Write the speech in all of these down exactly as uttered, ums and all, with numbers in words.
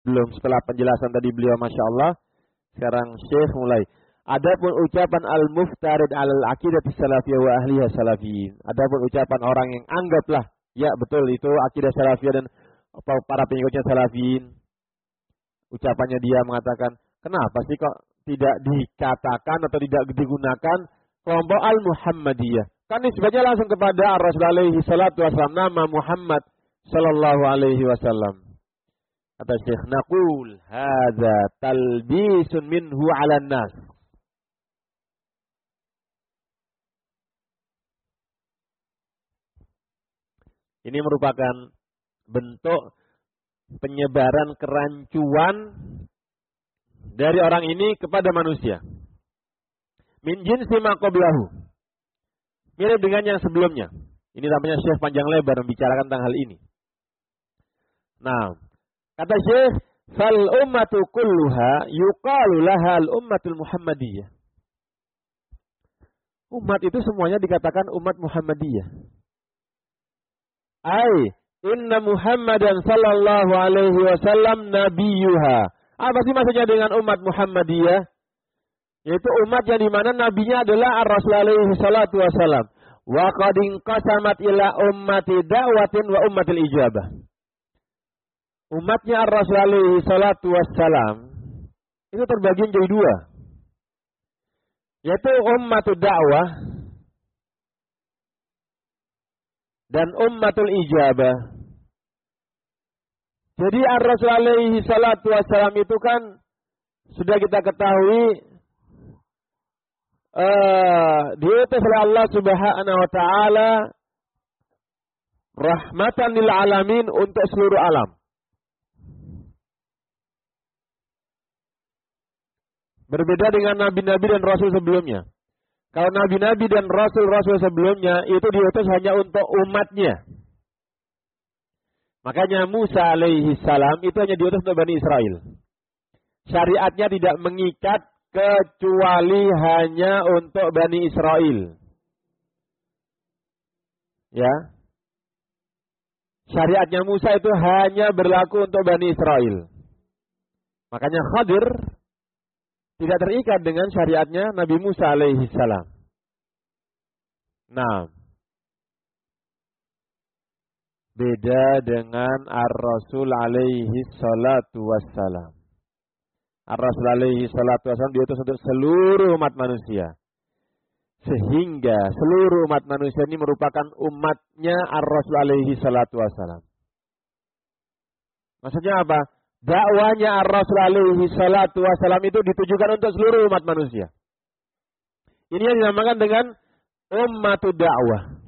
belum, setelah penjelasan tadi beliau Masya Allah. Sekarang Syekh mulai. Adapun ucapan al-muftarid al-aqidati salafiyah wa ahliha salafiyin. Adapun ucapan orang yang anggaplah, ya betul itu akidah salafiyah dan para pengikutnya salafiyin. Ucapannya dia mengatakan, kenapa sih kok tidak dikatakan atau tidak digunakan kelompok al-Muhammadiyah? Kan nisbahnya langsung kepada Ar-Rasul alaihi salatu wassalam, nama Muhammad sallallahu alaihi wasallam. Kata Syekh, naqul hadza talbisun minhu 'alan nas. Ini merupakan bentuk penyebaran kerancuan dari orang ini kepada manusia. Min jinsi ma qablahu. Mirip dengan yang sebelumnya. Ini namanya Syekh panjang lebar membicarakan tentang hal ini. Nah, kata Syekh, fal ummatu kulluha yuqalu laha al ummatul Muhammadiyah. Umat itu semuanya dikatakan umat Muhammadiyah. Ai inna Muhammadan sallallahu alaihi wasallam nabiyuha. Apa sih maksudnya dengan umat Muhammadiyah? Yaitu umat yang dimana nabinya adalah Ar-Rasul alaihi salatu wasallam. Wa qad inqasamat ila ummati da'watin wa ummatil ijabah. Umatnya Ar-Rasul alaihi salatu wasallam itu terbagi menjadi dua. Yaitu ummatul da'wah dan ummatul ijabah. Jadi Ar-Rasul alaihi salatu wassalam itu kan sudah kita ketahui uh, diutus oleh Allah Subhanahu wa taala rahmatan lil alamin untuk seluruh alam. Berbeda dengan nabi-nabi dan rasul sebelumnya. Kalau nabi-nabi dan rasul-rasul sebelumnya itu diutus hanya untuk umatnya. Makanya Musa alaihi salam itu hanya diutus untuk Bani Israel. Syariatnya tidak mengikat kecuali hanya untuk Bani Israel. Ya. Syariatnya Musa itu hanya berlaku untuk Bani Israel. Makanya Khadir tidak terikat dengan syariatnya Nabi Musa alaihi salam. Nah, beda dengan Ar-Rasul alaihi salatu wassalam. Ar-Rasul alaihi salatu wassalam diutus untuk seluruh umat manusia. Sehingga seluruh umat manusia ini merupakan umatnya Ar-Rasul alaihi salatu wassalam. Maksudnya apa? Dakwanya Ar-Rasul alaihi salatu wassalam itu ditujukan untuk seluruh umat manusia. Ini yang dinamakan dengan ummatud dakwah.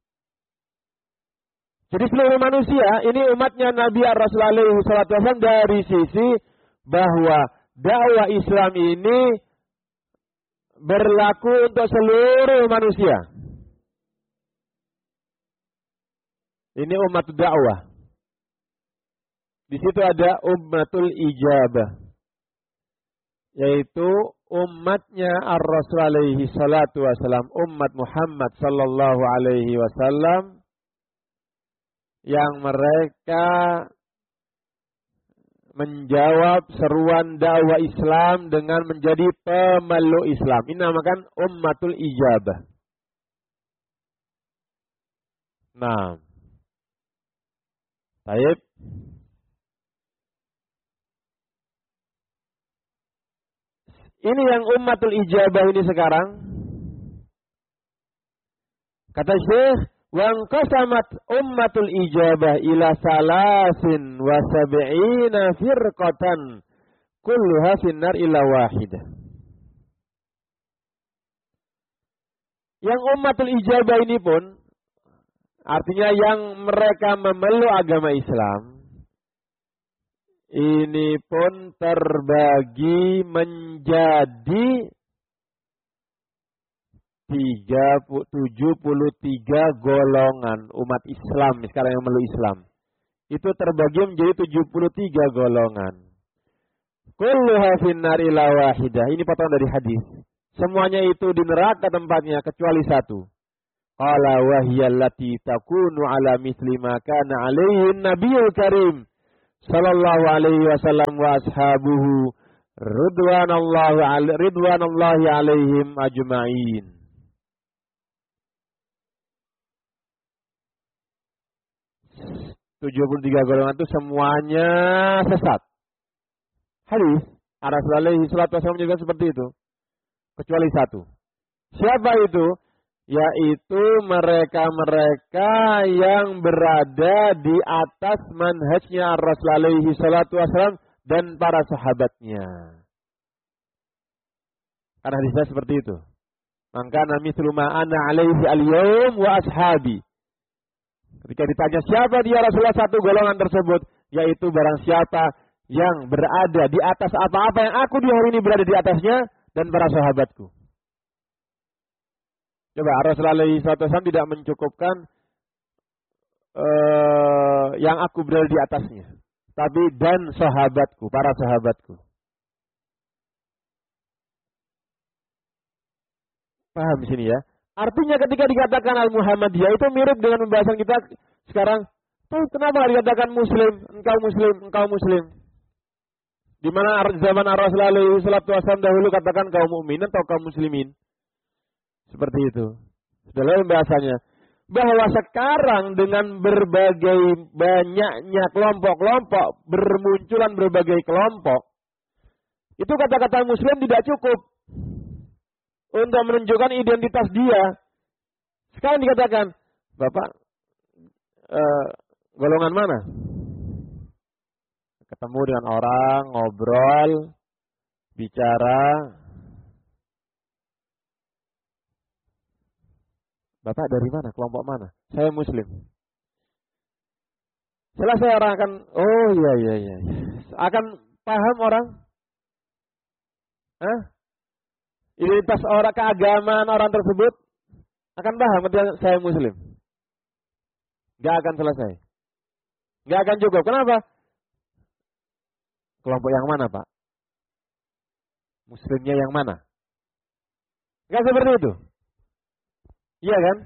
Jadi seluruh manusia ini umatnya Nabi Ar-Rasul alaihi salatu wassalam dari sisi bahwa dakwah Islam ini berlaku untuk seluruh manusia. Ini ummatud dakwah. Di situ ada ummatul ijabah, yaitu umatnya Ar-Rasul alaihi salatu wasallam, umat Muhammad sallallahu alaihi wasallam, yang mereka menjawab seruan dakwah Islam dengan menjadi pemeluk Islam. Ini namakan ummatul ijabah. Nah, baik. Ini yang ummatul ijabah ini sekarang. Kata Syekh, wa qasamat ummatul ijabah ila salasin wa sab'ina firqatan kulluha finnar illa wahidah. Yang ummatul ijabah ini pun artinya yang mereka memeluk agama Islam, ini pun terbagi menjadi tujuh puluh tiga golongan umat Islam sekarang yang memeluk Islam. Itu terbagi menjadi tujuh puluh tiga golongan. Kulluha finnar illa wahidah. Ini potongan dari hadis. Semuanya itu di neraka tempatnya kecuali satu. Qala wa hiya allati takunu ala mithli ma kana alaihi nabiyul karim sallallahu alaihi wasallam wa ashabuhu ridwanallahi alaihi ridwanallahi alaihim ajma'in. tujuh puluh tiga golongan itu semuanya sesat. Hadis Rasul alaihi salatu wasallam juga seperti itu. Kecuali satu. Siapa itu? Yaitu mereka-mereka yang berada di atas manhajnya Rasul alaihi salatu wasallam dan para sahabatnya. Karena hadisnya seperti itu. Maka nami seluma ana alaihi al-yawm wa ashabi. Ketika ditanya siapa dia Rasulullah, satu golongan tersebut, yaitu barang siapa yang berada di atas apa-apa yang aku di hari ini berada di atasnya dan para sahabatku. Coba Rasulullah shallallahu alaihi wasallam tidak mencukupkan uh, yang aku berada di atasnya, tapi dan sahabatku, para sahabatku. Paham di sini ya? Artinya ketika dikatakan Al-Muhammadiyah itu mirip dengan pembahasan kita sekarang. Tuh kenapa dikatakan Muslim, engkau Muslim, engkau Muslim? Di mana zaman Rasulullah shallallahu alaihi wasallam dahulu katakan kaum mukminin atau kaum muslimin. Seperti itu. Sudah pembahasannya. Bahwa sekarang dengan berbagai banyaknya kelompok-kelompok, bermunculan berbagai kelompok, itu kata-kata Muslim tidak cukup untuk menunjukkan identitas dia. Sekarang dikatakan, Bapak, eh, golongan mana? Ketemu dengan orang, ngobrol, bicara. Bapak dari mana? Kelompok mana? Saya Muslim. Selesai orang akan, oh iya iya iya. Akan paham orang? Hah? Identitas orang, keagamaan orang tersebut akan paham ketika saya Muslim. Gak akan selesai. Gak akan cukup. Kenapa? Kelompok yang mana, Pak? Muslimnya yang mana? Gak seperti itu. Iya kan?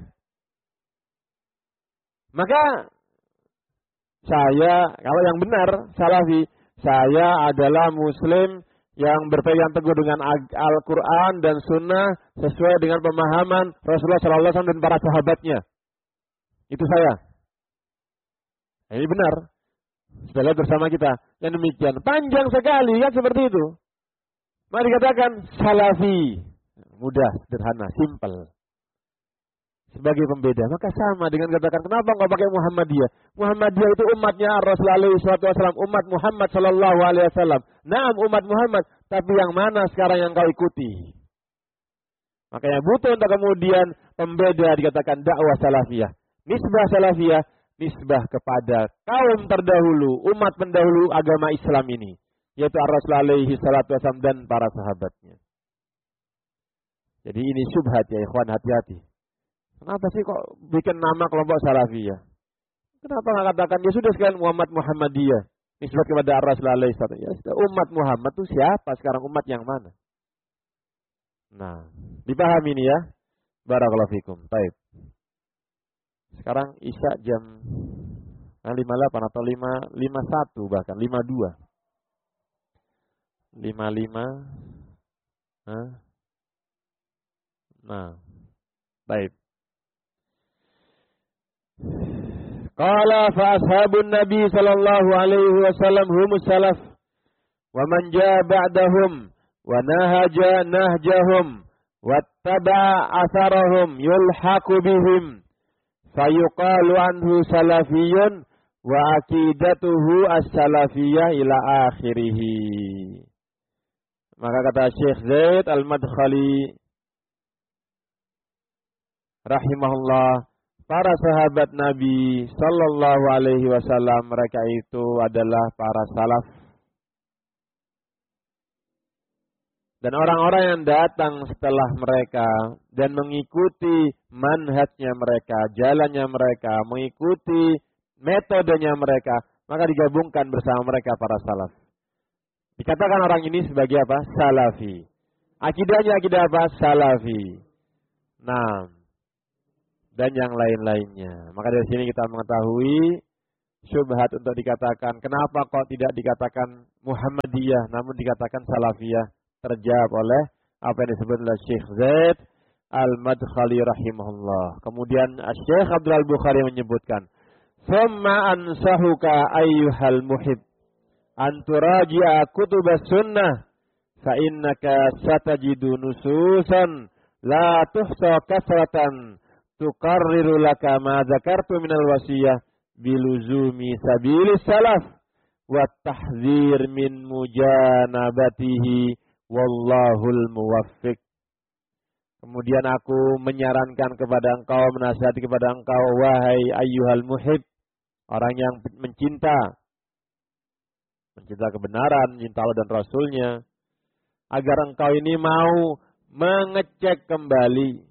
Maka saya, kalau yang benar, Salafi, saya adalah Muslim yang berpegang teguh dengan Al-Quran dan Sunnah sesuai dengan pemahaman Rasulullah shallallahu alaihi wasallam dan para sahabatnya. Itu saya. Ini benar. Sudah lihat bersama kita. Yang demikian. Panjang sekali kan seperti itu. Mari dikatakan Salafi. Mudah, sederhana, simple. Sebagai pembeda. Maka sama dengan katakan, kenapa enggak pakai Muhammadiyah? Muhammadiyah itu umatnya Rasulullah shallallahu alaihi wasallam. Umat Muhammad sallallahu alaihi wasallam. Naam umat Muhammad. Tapi yang mana sekarang yang kau ikuti? Makanya butuh untuk kemudian pembeda dikatakan dakwah salafiyah. Nisbah salafiyah. Nisbah kepada kaum terdahulu. Umat pendahulu agama Islam ini. Yaitu Rasulullah shallallahu alaihi wasallam dan para sahabatnya. Jadi ini syubhat ya ikhwan, hati-hati. Kenapa sih kok bikin nama kelompok Salafiyah? Kenapa nggak katakan ya sudah sekalian Muhammad Muhammadiyah? Nisbat kepada Rasulullah shallallahu alaihi wasallam. Ya, umat Muhammad itu siapa sekarang, umat yang mana? Nah, dipahami ini ya. Barakallahu fikum. Baik. Sekarang Isya jam lima puluh delapan atau lima lima puluh satu bahkan lima puluh dua. lima puluh lima. Hah? Nah, baik. Qala fa ashabun nabi sallallahu alaihi wasallam humus salaf wa man jaa ba'dahum wa nahaja nahjahum wattaba'a atharahum yulhaqu bihim fayuqalu anhu salafiyyun wa aqidatuhu as-salafiyyah ila akhirih. Maka kata Syekh Zaid Al-Madkhali rahimahullah, para sahabat Nabi sallallahu alaihi wasallam mereka itu adalah para salaf. Dan orang-orang yang datang setelah mereka dan mengikuti manhajnya mereka, jalannya mereka, mengikuti metodenya mereka, maka digabungkan bersama mereka para salaf. Dikatakan orang ini sebagai apa? Salafi. Akidahnya akidah apa? Salafi. Nah, dan yang lain-lainnya. Maka dari sini kita mengetahui syubhat untuk dikatakan kenapa kok tidak dikatakan Muhammadiyah namun dikatakan Salafiyah, terjawab oleh apa yang disebut oleh Syekh Zaid Al-Madkhali rahimahullah. Kemudian Syekh Abdul Al-Bukhari menyebutkan, "Tsumma ansahuka ayyuhal muhib an turaji'a kutubas sunnah fa innaka satajidu nususan la tuhsa kasratan tuqarriru laka ma dzakartu minal wasiyah biluzumi sabilis salaf wa tahdzir min mujanabatihi wallahul muwaffiq." Kemudian aku menyarankan kepada engkau, menasihati kepada engkau, wahai ayyuhal muhib, orang yang mencinta mencinta kebenaran, mencinta Allah dan Rasulnya, agar engkau ini mau mengecek kembali,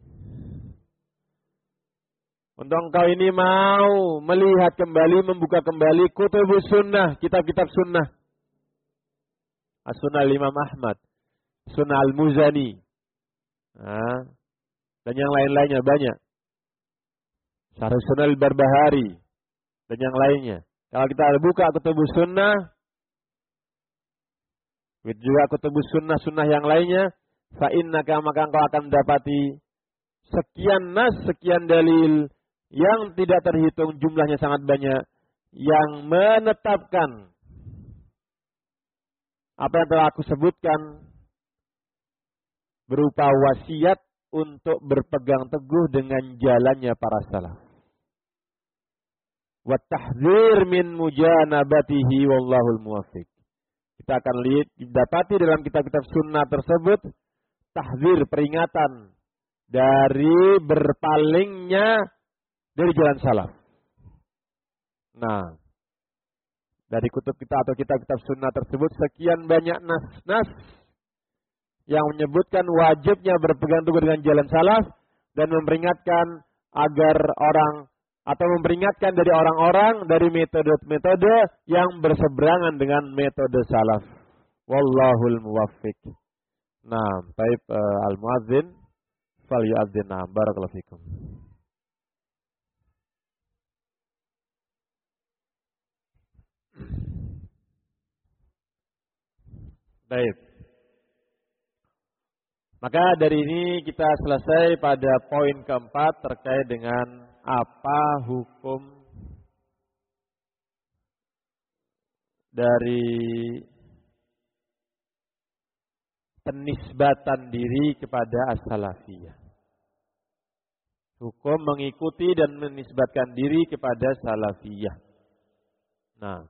untuk engkau ini mau melihat kembali, membuka kembali kutubus sunnah, kitab-kitab sunnah. As-Sunnah Imam Ahmad, Sunnah Al-Muzani, nah, dan yang lain-lainnya banyak. Syarh Sunnah Al-Barbahari, dan yang lainnya. Kalau kita buka kutubus sunnah, juga kutubus sunnah-sunnah yang lainnya, fa innaka, maka engkau akan mendapati sekian nas, sekian dalil yang tidak terhitung, jumlahnya sangat banyak, yang menetapkan apa yang telah aku sebutkan berupa wasiat untuk berpegang teguh dengan jalannya para salaf. Wa tahdzir min mujanabatihi wallahul muwaffiq. Kita akan lihat, dapati dalam kitab-kitab sunnah tersebut tahdzir, peringatan dari berpalingnya dari jalan salaf. Nah, dari kutub kita atau kitab-kitab sunnah tersebut sekian banyak nas-nas yang menyebutkan wajibnya berpegang teguh dengan jalan salaf dan memperingatkan agar orang atau memperingatkan dari orang-orang dari metode-metode yang berseberangan dengan metode salaf. Wallahul muwaffiq. Nah, baik uh, al-muadzin fal yu'adzin. Nah, barakallahu fikum. Baik. Maka dari ini kita selesai pada poin keempat terkait dengan apa hukum dari penisbatan diri kepada as-salafiyah. Hukum mengikuti dan menisbatkan diri kepada salafiyah. Nah,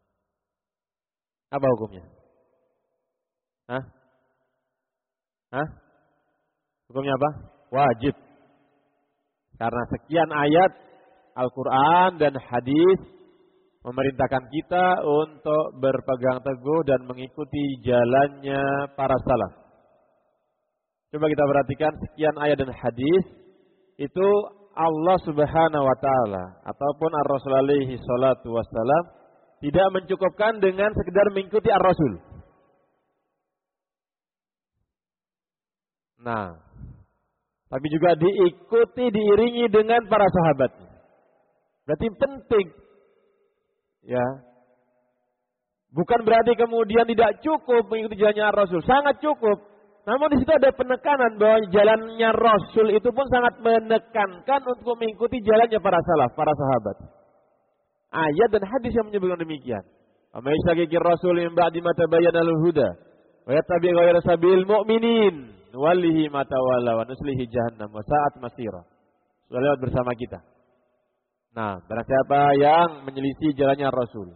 apa hukumnya? Hah? Hah? Hukumnya apa? Wajib. Karena sekian ayat Al-Quran dan hadis memerintahkan kita untuk berpegang teguh dan mengikuti jalannya para salaf. Coba kita perhatikan sekian ayat dan hadis itu Allah Subhanahu wa taala ataupun Ar-Rasul alaihi salatu wassalam tidak mencukupkan dengan sekedar mengikuti Ar-Rasul. Nah, tapi juga diikuti, diiringi dengan para sahabatnya. Berarti penting. Ya. Bukan berarti kemudian tidak cukup mengikuti jalannya Rasul. Sangat cukup. Namun di situ ada penekanan bahwa jalannya Rasul itu pun sangat menekankan untuk mengikuti jalannya para salaf, para sahabat. Ayat dan hadis yang menyebutkan demikian. Wa may yashaqiqir rasul min ba'di ma tabayyana lahu huda wa yattabi' ghayra sabilil mu'minin nuwallihi ma tawalla wa nuslihi jahannam wa sa'at masira. Sudah lewat bersama kita. Nah, barang siapa yang menyelisih jalannya Rasul,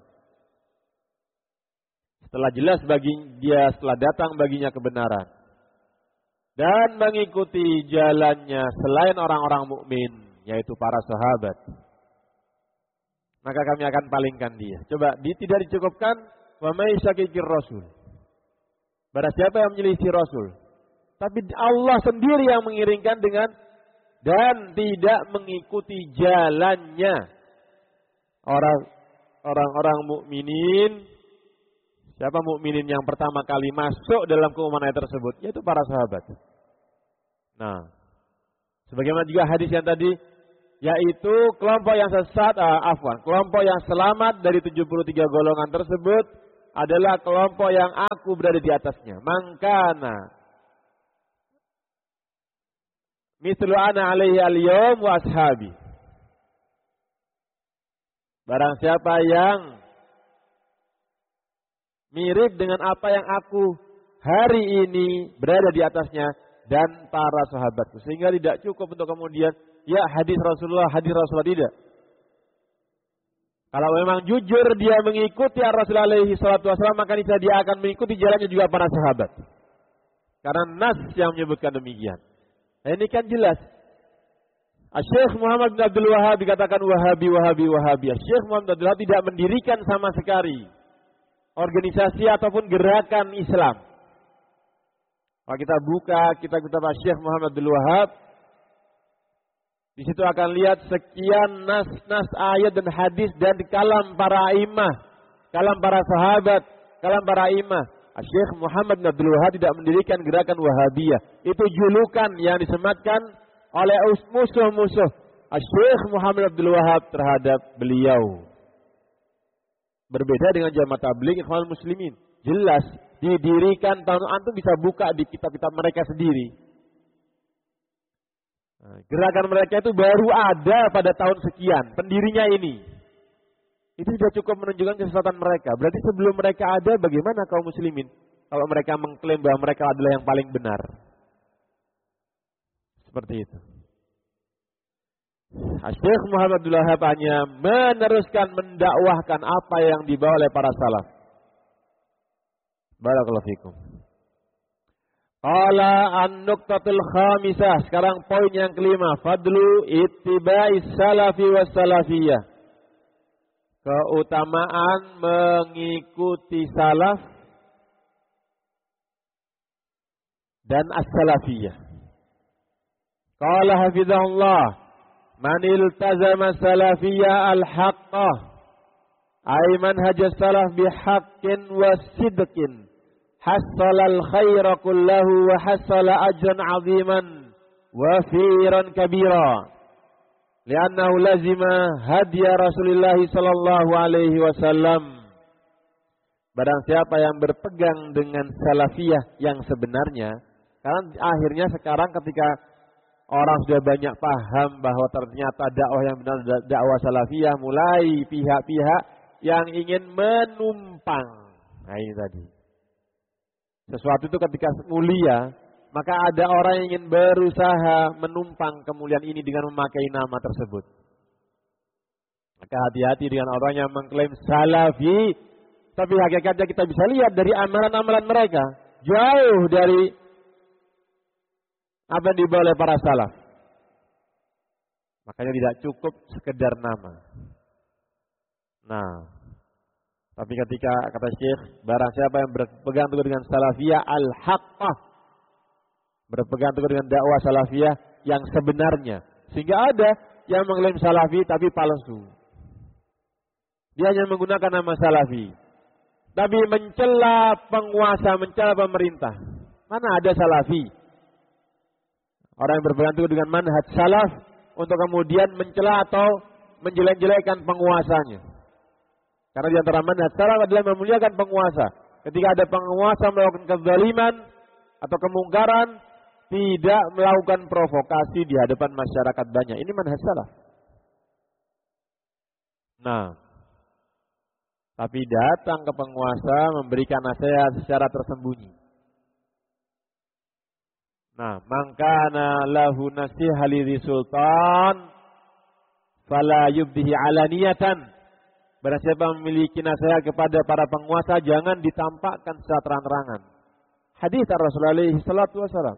setelah jelas bagi dia, setelah datang baginya kebenaran, dan mengikuti jalannya selain orang-orang mukmin, yaitu para sahabat, maka kami akan palingkan dia. Coba, di, tidak dicukupkan wa may yashaqiqir rasul. Barang siapa yang menyelisih Rasul, tapi Allah sendiri yang mengiringkan dengan dan tidak mengikuti jalannya orang orang-orang mukminin. Siapa mukminin yang pertama kali masuk dalam keumuman ayat tersebut? Yaitu para sahabat. Nah, sebagaimana juga hadis yang tadi, Yaitu kelompok yang sesat, uh, afwan, kelompok yang selamat dari tujuh puluh tiga golongan tersebut adalah kelompok yang aku berada di atasnya. Mangkana mislu ana alaihi al-yawm wa ashabi. Barang siapa yang mirip dengan apa yang aku hari ini berada di atasnya dan para sahabatku. Sehingga tidak cukup untuk kemudian ya hadis Rasulullah, hadis Rasulullah, tidak. Kalau memang jujur dia mengikuti Rasulullah alaihi salatu wasallam, maka dia akan mengikuti jalannya juga para sahabat. Karena nas yang menyebutkan demikian. Nah, ini kan jelas. Syekh Muhammad bin Abdul Wahhab dikatakan Wahabi, Wahabi, Wahabi. Syekh Muhammad bin Abdul Wahhab tidak mendirikan sama sekali organisasi ataupun gerakan Islam. Kalau kita buka kitab-kitab Syekh Muhammad bin Abdul Wahhab, di situ akan lihat sekian nas-nas ayat dan hadis dan di kalam para imam, kalam para sahabat, kalam para imam. Syekh Muhammad bin Abdul Wahhab tidak mendirikan gerakan Wahabiyah. Itu julukan yang disematkan oleh musuh-musuh Syekh Muhammad bin Abdul Wahhab terhadap beliau. Berbeda dengan Jamaah Tabligh Ikhwanul Muslimin. Jelas didirikan tahun, antum bisa buka di kitab-kitab mereka sendiri. Gerakan mereka itu baru ada pada tahun sekian, pendirinya ini. Itu sudah cukup menunjukkan kesesatan mereka. Berarti sebelum mereka ada, bagaimana kaum muslimin kalau mereka mengklaim bahwa mereka adalah yang paling benar? Seperti itu. Syekh Muhammad bin Abdul Wahhab hanya meneruskan mendakwahkan apa yang dibawa oleh para salaf. Barakallahu fikum. Qala an-nuqtatul khamisah. Sekarang poin yang kelima. Fadlu ittiba'is salafi was salafiyah. Keutamaan mengikuti salaf dan as-salafiyah. Qala hafizahullah. Man iltazama salafiyah al-haqqah. Ay manhaj salaf bihaqqin wa sidqin. Hassalal khaira kullahu wa hassala ajran aziman wa firan kabira li'annahu lazima hadiya Rasulullah sallallahu alaihi wasallam. Barang siapa yang berpegang dengan salafiyah yang sebenarnya, karena akhirnya sekarang ketika orang sudah banyak paham bahwa ternyata dakwah yang benar dakwah salafiyah, mulai pihak-pihak yang ingin menumpang. Nah ini tadi. Sesuatu itu ketika mulia, maka ada orang yang ingin berusaha menumpang kemuliaan ini dengan memakai nama tersebut. Maka hati-hati dengan orang yang mengklaim salafi, tapi hakikatnya kita bisa lihat dari amalan-amalan mereka jauh dari apa yang dibawa oleh para salaf. Makanya tidak cukup sekedar nama. Nah, tapi ketika kata Syekh, barang siapa yang berpegang teguh dengan salafiyah al-haqqah, berpegang teguh dengan dakwah salafiyah yang sebenarnya, sehingga ada yang mengklaim salafi tapi palsu. Dia hanya menggunakan nama salafi, tapi mencela penguasa, mencela pemerintah. Mana ada salafi? Orang yang berpegang teguh dengan manhaj salaf untuk kemudian mencela atau menjelek-jelekkan penguasanya. Karena di antara manhaj salaf adalah memuliakan penguasa. Ketika ada penguasa melakukan kezaliman atau kemungkaran, tidak melakukan provokasi di hadapan masyarakat banyak. Ini manhaj salaf. Nah, tapi datang ke penguasa memberikan nasihat secara tersembunyi. Nah, mangkana lahu nasiha li sultan fala yubdihi alaniyatan. Barang siapa memiliki nasihat kepada para penguasa, jangan ditampakkan secara terang-terangan. Hadis Rasulullah alaihi salatu wasallam.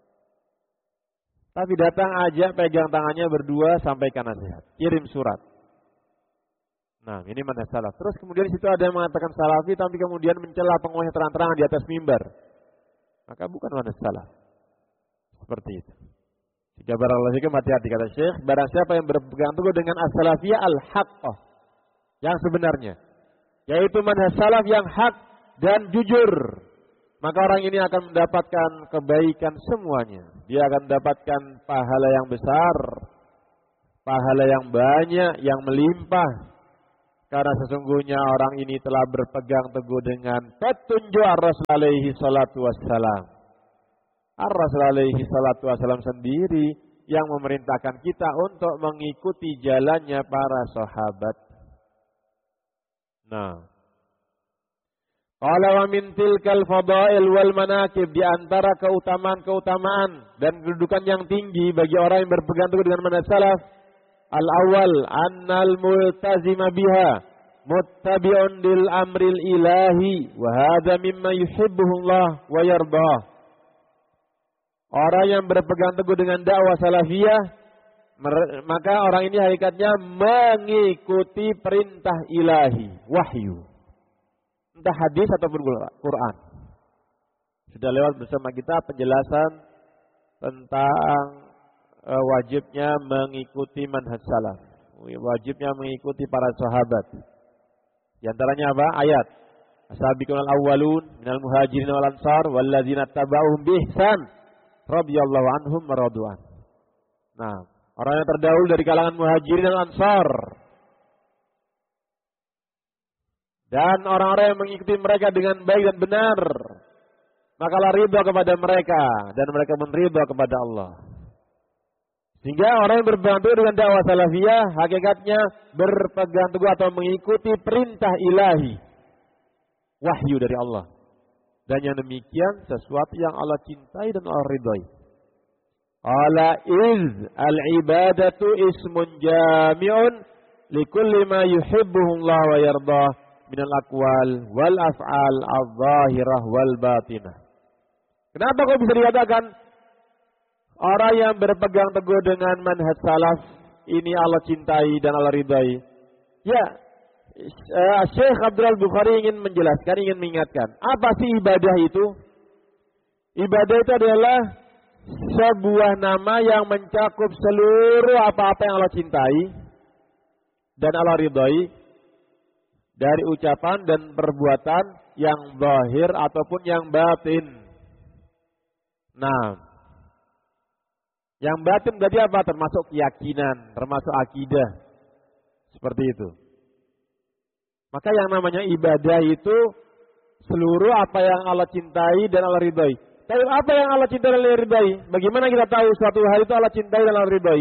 Tapi datang aja, pegang tangannya berdua, sampaikan nasihat, kirim surat. Nah, ini mana salaf. Terus kemudian di situ ada yang mengatakan salafi, tapi kemudian mencela penguasa terang-terangan di atas mimbar. Maka bukan mana salaf. Seperti itu. Jika barakallahu fikum, hati-hati kata Syekh, barang siapa yang berpegang teguh dengan as-salafiyah al-haqqah, yang sebenarnya, yaitu manhaj salaf yang hak dan jujur, maka orang ini akan mendapatkan kebaikan semuanya. Dia akan mendapatkan pahala yang besar, pahala yang banyak, yang melimpah. Karena sesungguhnya orang ini telah berpegang teguh dengan petunjuk Ar-Rasul alaihi salatu wassalam. Ar-Rasul alaihi salatu wassalam sendiri yang memerintahkan kita untuk mengikuti jalannya para sahabat. Nah, qala wa min tilkal fadail wal manaqib, di antara keutamaan-keutamaan dan kedudukan yang tinggi bagi orang yang berpegang teguh dengan manhaj salaf, al-awwal annal multazima biha muttabi'un lil amril ilahi wa hadza mimma yuhibbuhu Allah wa yardah. Orang yang berpegang teguh dengan dakwah salafiyah, maka orang ini hakikatnya mengikuti perintah ilahi, wahyu. Entah hadis ataupun Quran. Sudah lewat bersama kita penjelasan tentang uh, wajibnya mengikuti manhaj salaf. Wajibnya mengikuti para sahabat. Di antaranya apa? Ayat. As-sabiqunal awwalun minal muhajirin wal ansar walladzina tabauhum bi ihsan radhiyallahu anhum wa radu'an. Nah, orang yang terdahulu dari kalangan muhajirin dan ansar dan orang-orang yang mengikuti mereka dengan baik dan benar, makalah ridha kepada mereka dan mereka meridha kepada Allah. Sehingga orang yang berpegang teguh dengan dakwah salafiyah hakikatnya berpegang teguh atau mengikuti perintah ilahi, wahyu dari Allah. Dan yang demikian sesuatu yang Allah cintai dan Allah ridhai. Ala iz al-ibadatu ismun jami'un likulli ma yuhibbuhu Allah wa yardah minal aqwal wal af'al adh-dhahirah wal batinah. Kenapa kok bisa dikatakan orang yang berpegang teguh dengan manhaj salaf ini Allah cintai dan Allah ridhai? Ya, Syekh Abdul Bukhari ingin menjelaskan, ingin mengingatkan, apa sih ibadah itu? Ibadah itu adalah sebuah nama yang mencakup seluruh apa-apa yang Allah cintai dan Allah ridhai dari ucapan dan perbuatan yang zahir ataupun yang batin. Nah, yang batin berarti apa? Termasuk keyakinan, termasuk akidah. Seperti itu. Maka yang namanya ibadah itu seluruh apa yang Allah cintai dan Allah ridhai. Tapi apa yang Allah cintai dan Allah ridhai? Bagaimana kita tahu suatu hal itu Allah cintai dan Allah ridhai?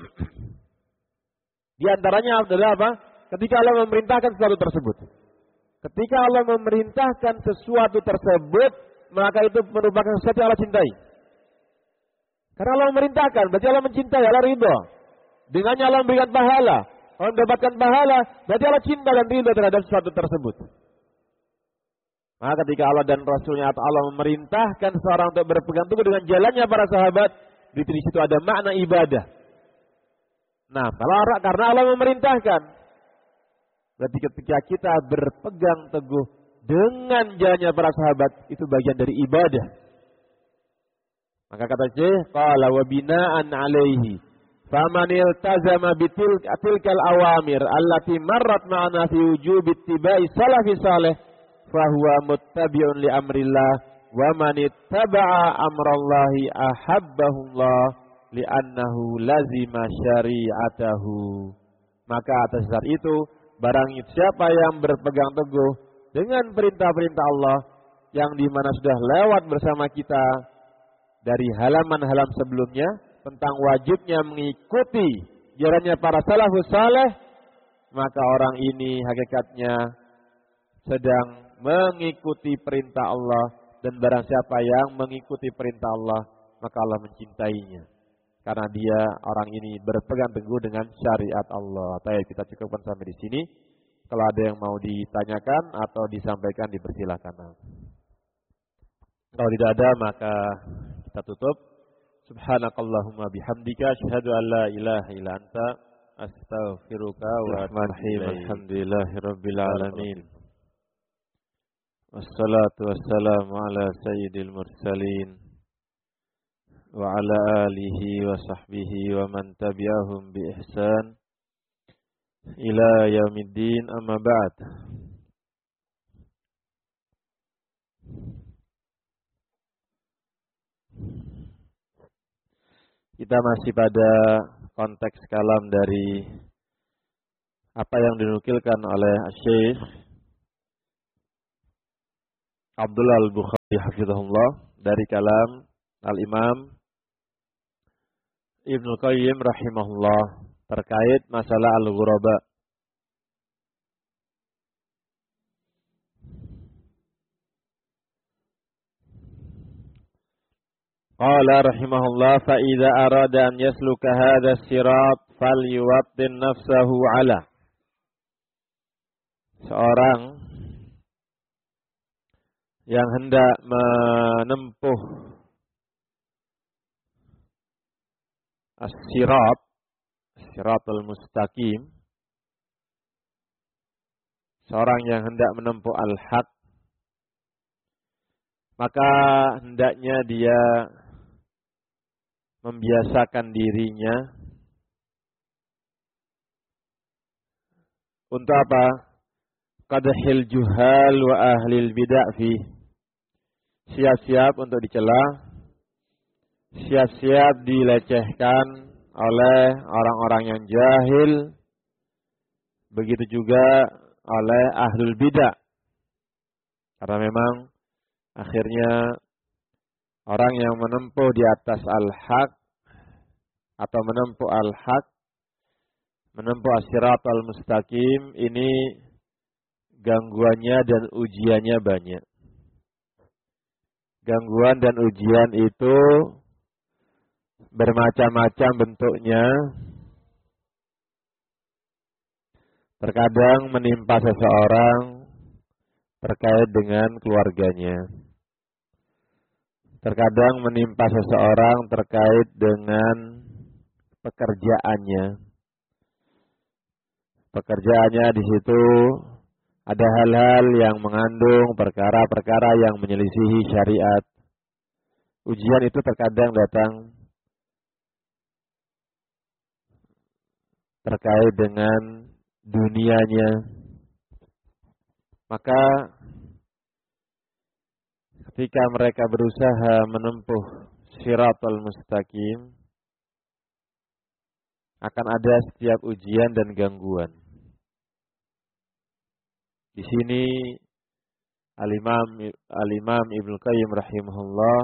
Di antaranya adalah apa? Ketika Allah memerintahkan sesuatu tersebut. Ketika Allah memerintahkan sesuatu tersebut, maka itu merupakan sesuatu yang Allah cintai. Karena Allah memerintahkan, berarti Allah mencintai, Allah ridha. Dengannya Allah memberikan pahala. Allah mendapatkan pahala, berarti Allah cinta dan ridha terhadap sesuatu tersebut. Maka ketika Allah dan Rasulnya atau Allah memerintahkan seorang untuk berpegang teguh dengan jalannya para sahabat, di situ ada makna ibadah. Nah, kalau karena Allah memerintahkan, berarti ketika kita berpegang teguh dengan jalannya para sahabat, itu bagian dari ibadah. Maka kata Syekh, qala wa bina'an alaihi faman iltazama bitilkal awamir allati marrat ma'ana fi wujubi ittiba'i salafi salih fahuwa muttabi'un li amrillah wa man ittaba'a amrallahi ahabbahullah li'annahu lazima syari'atahu. Maka atas dasar itu, barang siapa yang berpegang teguh dengan perintah-perintah Allah yang dimana sudah lewat bersama kita dari halaman-halaman sebelumnya tentang wajibnya mengikuti jalannya para salafus saleh, maka orang ini hakikatnya sedang mengikuti perintah Allah, dan barang siapa yang mengikuti perintah Allah, maka Allah mencintainya. Karena dia orang ini berpegang teguh dengan syariat Allah. Baik, kita cukupkan sampai di sini. Kalau ada yang mau ditanyakan atau disampaikan, dipersilakan. Kalau tidak ada, maka kita tutup. Subhanakallahumma bihamdika asyhadu an la ilaha illa anta astaghfiruka wa atubu ilaik. Alhamdulillahirabbil alamin. Wassalatu wassalamu ala sayyidil mursalin wa ala alihi wa sahbihi wa man tabi'ahum bi ihsan ila yaumiddin, amma ba'd. Kita masih pada konteks kalam dari apa yang dinukilkan oleh Syekh Abdullah Al-Bukhari hafizahullah dari kalam Al-Imam Ibnu Qayyim rahimahullah terkait masalah al-ghuraba. Qala rahimahullah fa idza arada an yasluka hadha as-sirat falyuwattin nafsahu ala. Seorang yang hendak menempuh as-sirat, as-siratul mustaqim, seorang yang hendak menempuh al-haq, maka hendaknya dia membiasakan dirinya untuk apa? Qadhil juhal wa ahlil bid'ah fi. Siap-siap untuk dicela, siap-siap dilecehkan oleh orang-orang yang jahil, begitu juga oleh ahlul bidah. Karena memang akhirnya orang yang menempuh di atas al-haq atau menempuh al-haq, menempuh as-siratal mustaqim, ini gangguannya dan ujiannya banyak. Gangguan dan ujian itu bermacam-macam bentuknya. Terkadang menimpa seseorang terkait dengan keluarganya. Terkadang menimpa seseorang terkait dengan pekerjaannya. Pekerjaannya di situ ada hal-hal yang mengandung perkara-perkara yang menyelisihi syariat. Ujian itu terkadang datang terkait dengan dunianya. Maka ketika mereka berusaha menempuh siratal mustaqim, akan ada setiap ujian dan gangguan. Di sini Al-Imam Al-Imam Ibnu Qayyim rahimahullah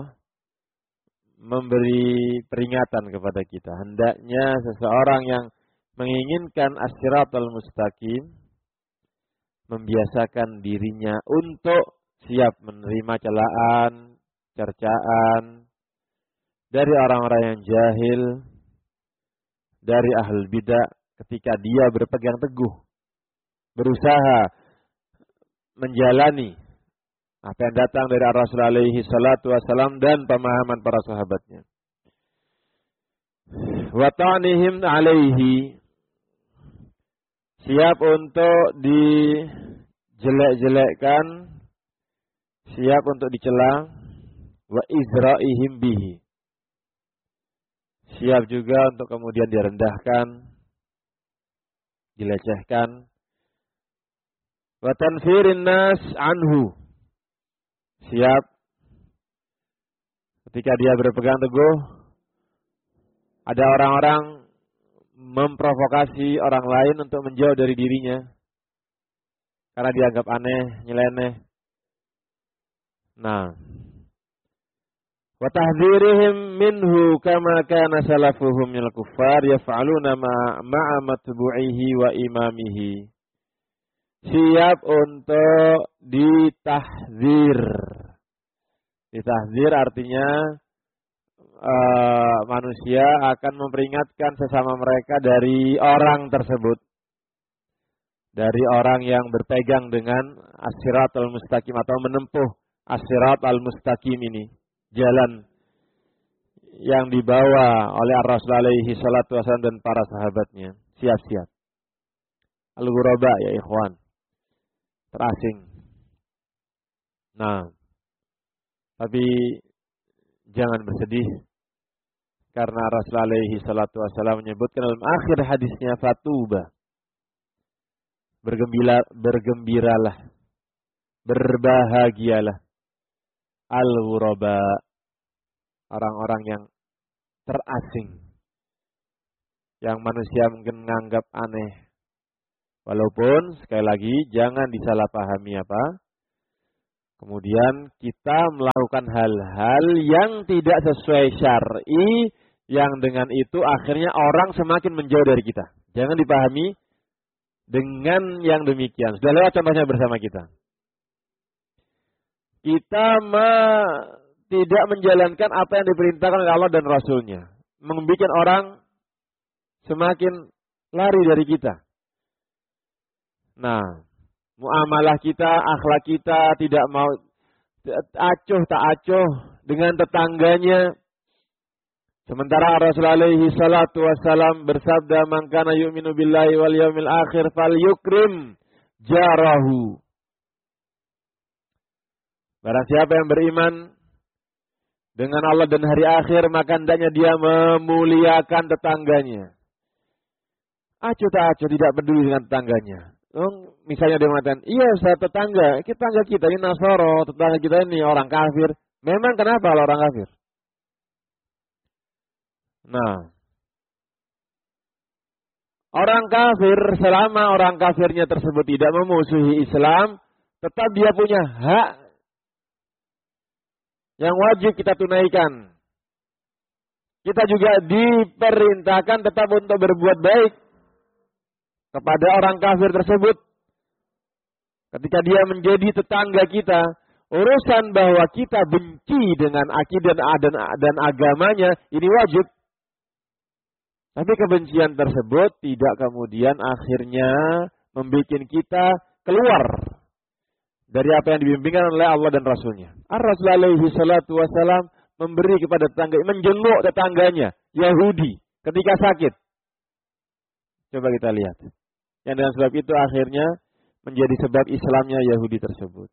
memberi peringatan kepada kita. Hendaknya seseorang yang menginginkan as-siratal mustaqim membiasakan dirinya untuk siap menerima celaan, cercaan dari orang-orang yang jahil, dari ahlul bidah ketika dia berpegang teguh, berusaha menjalani apa yang datang dari Rasulullah alaihi salatu wasalam dan pemahaman para sahabatnya. Wa ta'nihim alaihi, siap untuk dijelek-jelekkan, siap untuk dicela, wa izra'ihim bihi, siap juga untuk kemudian direndahkan, dilecehkan, wa tanfirin nas anhu, siap ketika dia berpegang teguh ada orang-orang memprovokasi orang lain untuk menjauh dari dirinya karena dianggap aneh, nyeleneh. Nah, wa tahdhirihim minhu kama kana salafuhum minal kuffar yaf'aluna ma'a matbu'ihi wa imamihi. Siap untuk ditahdzir. Ditahdzir artinya uh, manusia akan memperingatkan sesama mereka dari orang tersebut. Dari orang yang berpegang dengan as-siratal mustaqim atau menempuh as-siratal mustaqim ini. Jalan yang dibawa oleh Rasulullah alaihi salatu wasallam dan para sahabatnya. Siap-siap. Al-ghuraba ya ikhwan. Terasing. Nah, tapi jangan bersedih karena Rasulullah alaihi salatu wasallam menyebutkan dalam akhir hadisnya fatuba. Bergembira, bergembiralah, berbahagialah al-ghuraba, orang-orang yang terasing, yang manusia mungkin menganggap aneh. Walaupun sekali lagi jangan disalahpahami apa? Kemudian kita melakukan hal-hal yang tidak sesuai syar'i, yang dengan itu akhirnya orang semakin menjauh dari kita. Jangan dipahami dengan yang demikian. Sudah lewat contohnya bersama kita. Kita me, tidak menjalankan apa yang diperintahkan oleh Allah dan Rasulnya. Membuat orang semakin lari dari kita. Nah, muamalah kita, akhlak kita tidak mau acuh tak acuh dengan tetangganya. Sementara Rasulullah alaihi salatu wassalam bersabda, "Man kana yu'minu billahi wal yawmil akhir falyukrim jarahu." Barang siapa yang beriman dengan Allah dan hari akhir, maka hendaknya dia memuliakan tetangganya. Acuh tak acuh, tidak peduli dengan tetangganya. Oh, misalnya dia mengatakan, iya saya tetangga, tetangga kita ini Nasoro, tetangga kita ini orang kafir. Memang kenapa kalau orang kafir? Nah, orang kafir, selama orang kafirnya tersebut tidak memusuhi Islam, tetap dia punya hak yang wajib kita tunaikan. Kita juga diperintahkan tetap untuk berbuat baik kepada orang kafir tersebut. Ketika dia menjadi tetangga kita, urusan bahwa kita benci dengan akidah dan, dan agamanya, ini wajib. Tapi kebencian tersebut tidak kemudian akhirnya membuat kita keluar dari apa yang dibimbingkan oleh Allah dan Rasulnya. Ar-Rasul alaihi salatu wassalam memberi kepada tetangga, menjenguk tetangganya, Yahudi, ketika sakit. Coba kita lihat. Yang dengan sebab itu akhirnya menjadi sebab Islamnya Yahudi tersebut.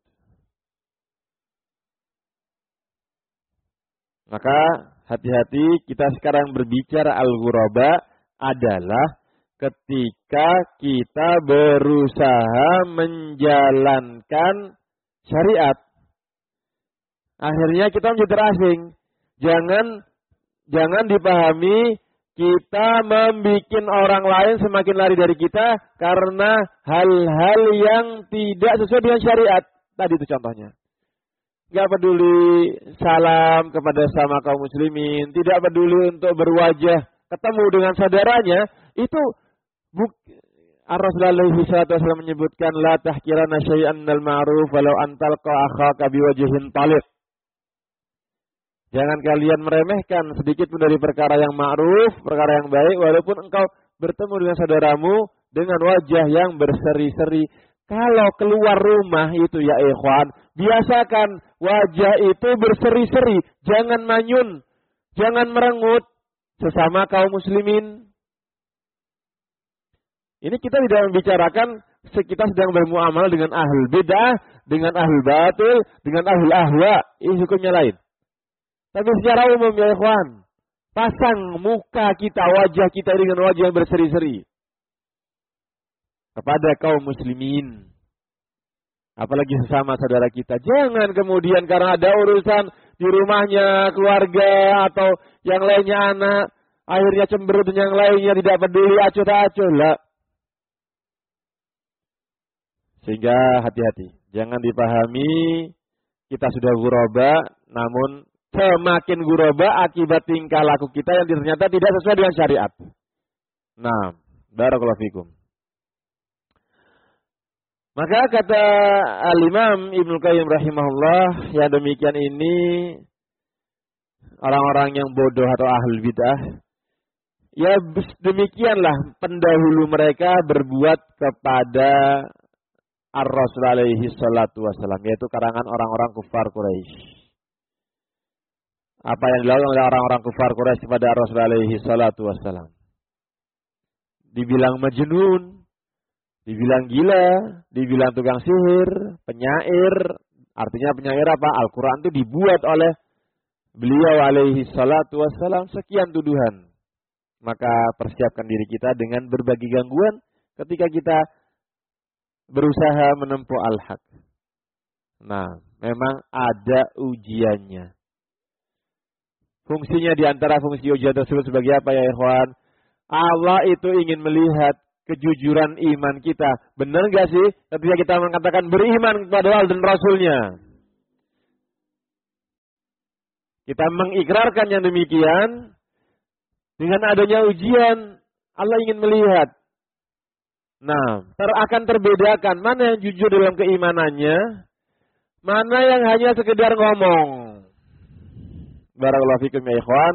Maka hati-hati, kita sekarang berbicara al-ghuraba adalah ketika kita berusaha menjalankan syariat. Akhirnya kita menjadi terasing. Jangan jangan dipahami kita membuat orang lain semakin lari dari kita karena hal-hal yang tidak sesuai dengan syariat. Tadi itu contohnya. Tidak peduli salam kepada sama kaum muslimin, tidak peduli untuk berwajah ketemu dengan saudaranya, itu buk Ar-Rasulullah alaihi salatu wasallam menyebutkan la tahkirana syai'an minal ma'ruf walau antalqa akhaka biwajhin talib. Jangan kalian meremehkan sedikit pun dari perkara yang ma'ruf, perkara yang baik, walaupun engkau bertemu dengan saudaramu dengan wajah yang berseri-seri. Kalau keluar rumah itu ya ikhwan, biasakan wajah itu berseri-seri, jangan manyun, jangan merengut sesama kaum muslimin. Ini kita tidak membicarakan kita sedang bermuamalah dengan ahlul bidah, dengan ahlul batil, dengan ahlul ahwa, ini hukumnya lain. Tapi secara umum ya ikhwan, pasang muka kita, wajah kita dengan wajah yang berseri-seri kepada kaum muslimin, apalagi sesama saudara kita. Jangan kemudian karena ada urusan di rumahnya, keluarga atau yang lainnya anak, akhirnya cemberut dan yang lainnya tidak peduli, acuh tak acuh lah. Sehingga hati-hati, jangan dipahami kita sudah ghuraba, namun semakin ghuraba akibat tingkah laku kita yang ternyata tidak sesuai dengan syariat. Nah, barakallahu fikum. Maka kata Al-Imam Ibnu Qayyim rahimahullah, yang demikian ini orang-orang yang bodoh atau ahlul bidah, ya demikianlah pendahulu mereka berbuat kepada Ar-Rasul alaihi salatu wassalam, yaitu karangan orang-orang kufar Quraisy. Apa yang dilakukan oleh orang-orang kufar Quraisy kepada Ar-Rasul alaihi salatu wassalam? Dibilang majnun, dibilang gila, dibilang tukang sihir, penyair. Artinya penyair apa? Al-Quran itu dibuat oleh beliau alaihi salatu wassalam, sekian tuduhan. Maka persiapkan diri kita dengan berbagai gangguan ketika kita berusaha menempuh al-haq. Nah, memang ada ujiannya. Fungsinya diantara fungsi ujian tersebut sebagai apa ya ikhwan? Allah itu ingin melihat kejujuran iman kita. Benar nggak sih ketika kita mengatakan beriman kepada Allah dan Rasulnya? Kita mengikrarkan yang demikian. Dengan adanya ujian, Allah ingin melihat. Nah, ter akan terbedakan mana yang jujur dalam keimanannya, mana yang hanya sekedar ngomong. Barakallahu fikum ya ikhwan.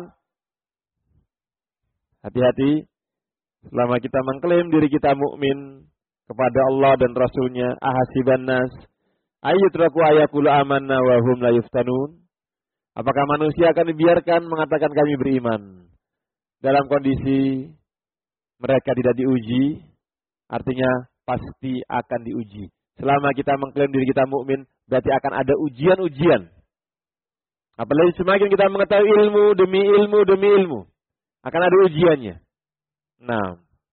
Hati-hati selama kita mengklaim diri kita mukmin kepada Allah dan Rasulnya. Ahasiban nas ayyutraku ayaqulu amanna wa hum la yuftanun. Apakah manusia akan dibiarkan mengatakan kami beriman dalam kondisi mereka tidak diuji? Artinya pasti akan diuji. Selama kita mengklaim diri kita mukmin, berarti akan ada ujian-ujian. Apalagi semakin kita mengetahui ilmu demi ilmu demi ilmu, akan ada ujiannya. Nah,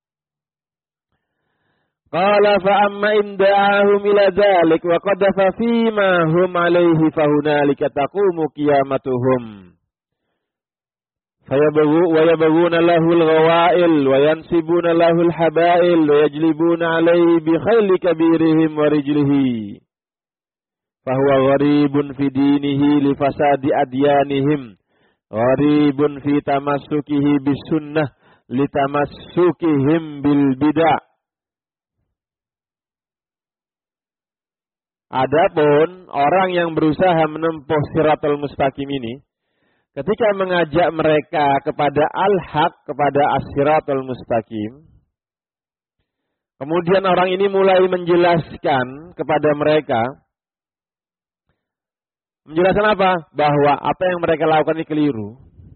qala fa amma in da'ahum ila dzalik wa qadafa fima hum alaihi fa hunalika taqumu qiyamatuhum. Fayabagu wa yabaguna lahul ghawail wa yansibuna lahul habail wa yajlibuna alaihi bi khayli kabirihim wa rijlihi. Fahuwa gharibun fi dinihi li fasadi adyanihim. Gharibun fi tamassukihi bis sunnah li tamassukihim bil bid'ah. Adapun orang yang berusaha menempuh siratal mustaqim ini, ketika mengajak mereka kepada al-haq, kepada as-siratal mustaqim, kemudian orang ini mulai menjelaskan kepada mereka, menjelaskan apa? Bahwa apa yang mereka lakukan ini keliru.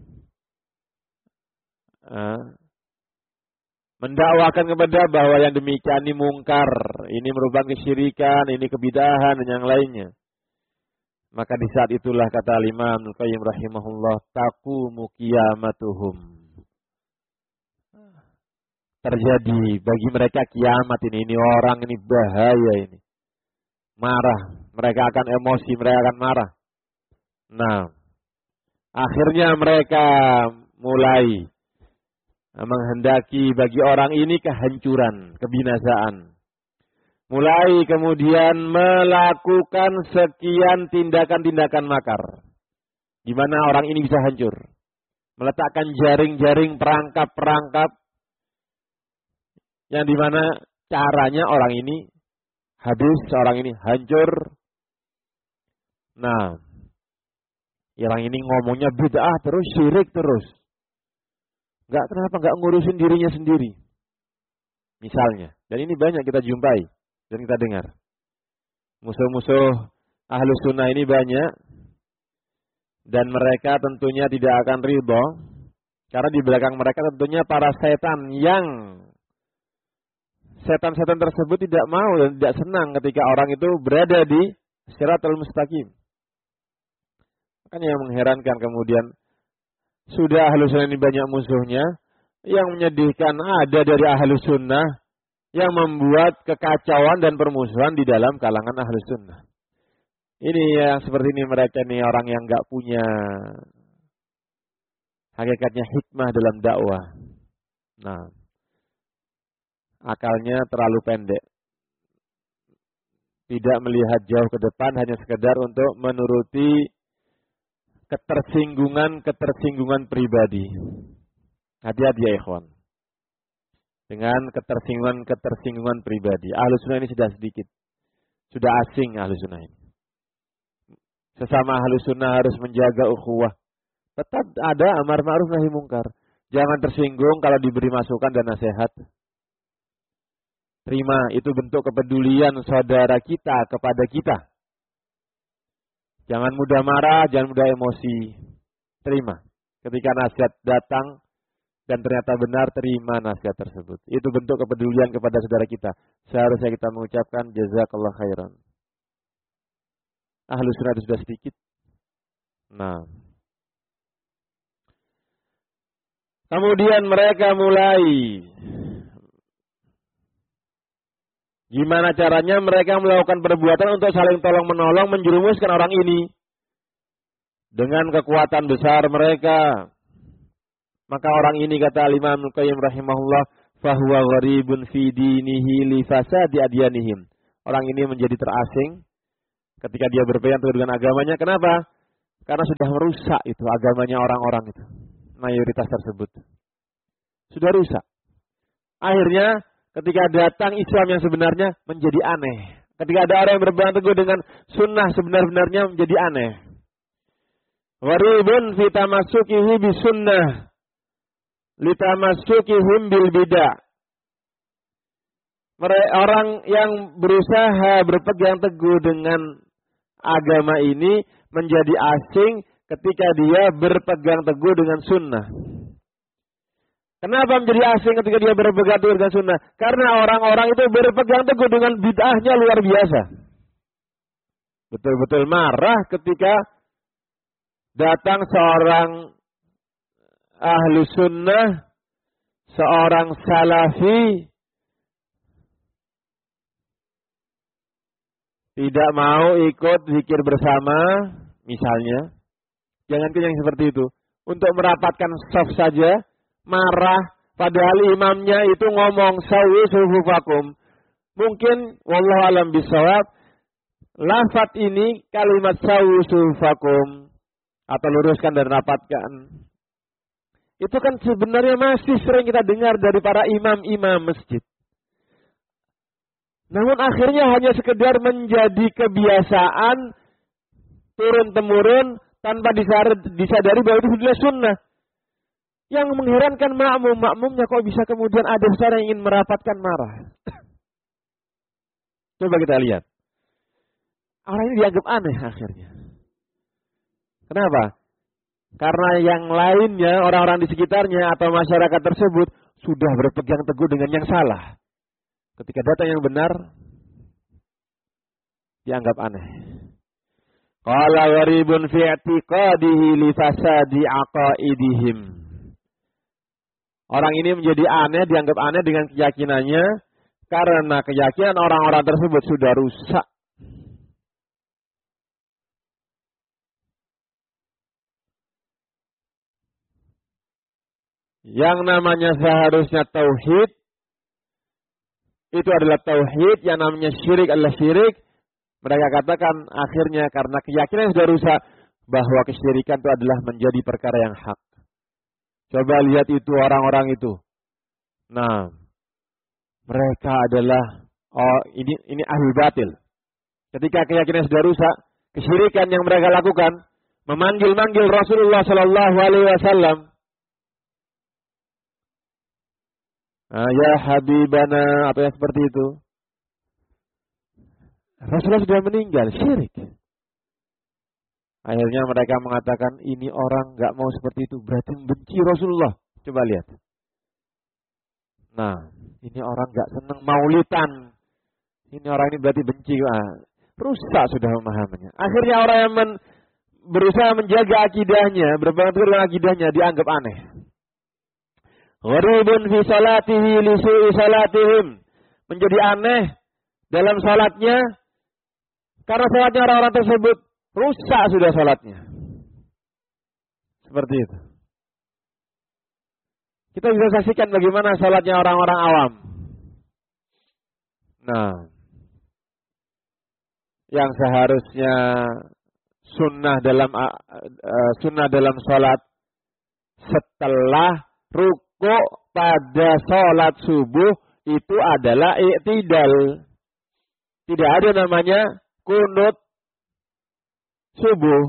Mendakwakan kepada bahwa yang demikian ini mungkar, ini merupakan kesyirikan, ini kebidahan dan yang lainnya. Maka di saat itulah kata Imam Al-Qayyim rahimahullah, taqumu qiyamatuhum. Terjadi bagi mereka kiamat ini. Ini orang ini bahaya ini. Marah. Mereka akan emosi, mereka akan marah. Nah, akhirnya mereka mulai menghendaki bagi orang ini kehancuran, kebinasaan. Mulai kemudian melakukan sekian tindakan-tindakan makar. Di mana orang ini bisa hancur. Meletakkan jaring-jaring perangkap-perangkap. Yang di mana caranya orang ini habis, orang ini hancur. Nah, orang ini ngomongnya bid'ah terus, syirik terus. Enggak, kenapa enggak ngurusin dirinya sendiri? Misalnya. Dan ini banyak kita jumpai. Dan kita dengar. Musuh-musuh ahlu sunnah ini banyak. Dan mereka tentunya tidak akan ridho. Karena di belakang mereka tentunya para setan yang setan-setan tersebut tidak mau dan tidak senang ketika orang itu berada di siratal mustaqim. Makanya yang mengherankan kemudian sudah ahlu sunnah ini banyak musuhnya. Yang menyedihkan ada dari ahlu sunnah yang membuat kekacauan dan permusuhan di dalam kalangan ahlu sunnah. Ini yang seperti ini mereka nih orang yang nggak punya hakikatnya hikmah dalam dakwah. Nah, akalnya terlalu pendek. Tidak melihat jauh ke depan, hanya sekedar untuk menuruti ketersinggungan-ketersinggungan pribadi. Hati-hati ya ikhwan. Dengan ketersinggungan-ketersinggungan pribadi. Ahlu sunnah ini sudah sedikit. Sudah asing ahlu sunnah ini. Sesama ahlu sunnah harus menjaga ukhuwah. Tetap ada amar ma'ruf nahi mungkar. Jangan tersinggung kalau diberi masukan dan nasihat. Terima, itu bentuk kepedulian saudara kita kepada kita. Jangan mudah marah, jangan mudah emosi. Terima. Ketika nasihat datang, dan ternyata benar, terima nasihat tersebut. Itu bentuk kepedulian kepada saudara kita. Seharusnya kita mengucapkan jazakallah khairan. Ahlu sunnah itu sudah sedikit. Nah. Kemudian mereka mulai. Gimana caranya mereka melakukan perbuatan untuk saling tolong menolong, menjerumuskan orang ini. Dengan kekuatan besar mereka. Maka orang ini kata Imam Al-Qayyim rahimahullah, fahuwa gharibun fi dinihi li fasadi adyanihim. Orang ini menjadi terasing ketika dia berpegang teguh dengan agamanya. Kenapa? Karena sudah merusak itu agamanya orang-orang itu. Mayoritas tersebut sudah rusak. Akhirnya ketika datang Islam yang sebenarnya menjadi aneh. Ketika ada orang yang berpegang teguh dengan sunnah sebenar-benarnya menjadi aneh. Gharibun fi tamassukihi bi sunnah litamassukihim bil bidah. Orang yang berusaha berpegang teguh dengan agama ini menjadi asing ketika dia berpegang teguh dengan sunnah. Kenapa menjadi asing ketika dia berpegang teguh dengan sunnah? Karena orang-orang itu berpegang teguh dengan bid'ahnya luar biasa. Betul-betul marah ketika datang seorang ahlu sunnah, seorang salafi, tidak mau ikut zikir bersama, misalnya. Jangankan yang seperti itu. Untuk merapatkan shaf saja, marah. Padahal imamnya itu ngomong, sawu sufufakum. Mungkin, wallahu alam bisawab, lafaz ini kalimat sawu sufufakum. Atau luruskan dan rapatkan. Itu kan sebenarnya masih sering kita dengar dari para imam-imam masjid. Namun akhirnya hanya sekedar menjadi kebiasaan turun-temurun tanpa disadari bahwa itu adalah sunnah. Yang mengherankan makmum, makmumnya kok bisa kemudian ada seorang yang ingin merapatkan marah. Coba kita lihat. Orang ini dianggap aneh akhirnya. Kenapa? Karena yang lainnya, orang-orang di sekitarnya atau masyarakat tersebut sudah berpegang teguh dengan yang salah. Ketika datang yang benar, dianggap aneh. Qala gharibun fi i'tiqadihi li fasadi aqaidihim. Orang ini menjadi aneh, dianggap aneh dengan keyakinannya karena keyakinan orang-orang tersebut sudah rusak. Yang namanya seharusnya tauhid itu adalah tauhid, yang namanya syirik adalah syirik. Mereka katakan akhirnya karena keyakinan yang sudah rusak bahwa kesyirikan itu adalah menjadi perkara yang hak. Coba lihat itu orang-orang itu. Nah, mereka adalah oh ini ini ahli batil. Ketika keyakinan sudah rusak, kesyirikan yang mereka lakukan memanggil-manggil Rasulullah Shallallahu Alaihi Wasallam. Nah, ya Habibana atau yang seperti itu. Rasulullah sudah meninggal, syirik. Akhirnya mereka mengatakan ini orang nggak mau seperti itu, berarti membenci Rasulullah. Coba lihat. Nah, ini orang nggak senang maulidan. Ini orang ini berarti benci. Ah, rusak sudah pemahamannya. Akhirnya orang yang men, berusaha menjaga akidahnya, berpegang teguh dengan akidahnya dianggap aneh. Gharibun fi salatihi li su'i salatihim. Menjadi aneh dalam salatnya karena salatnya orang-orang tersebut rusak sudah salatnya. Seperti itu. Kita bisa saksikan bagaimana salatnya orang-orang awam. Nah, yang seharusnya sunnah dalam uh, sunnah dalam salat setelah rukuk kok pada sholat subuh itu adalah i'tidal. Tidak ada namanya kunut subuh.